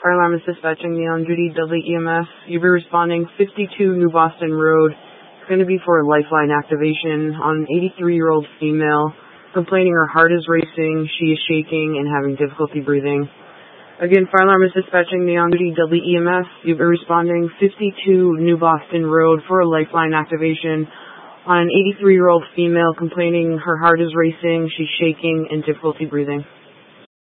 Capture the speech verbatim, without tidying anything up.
Fire alarm is dispatching the on-duty Dudley E M S. You'll be responding fifty-two New Boston Road. It's going to be for a lifeline activation on an eighty-three-year-old female complaining her heart is racing, she is shaking, and having difficulty breathing. Again, fire alarm is dispatching the on-duty Dudley E M S. You'll be responding fifty-two New Boston Road for a lifeline activation on an eighty-three-year-old female complaining her heart is racing, she's shaking, and difficulty breathing.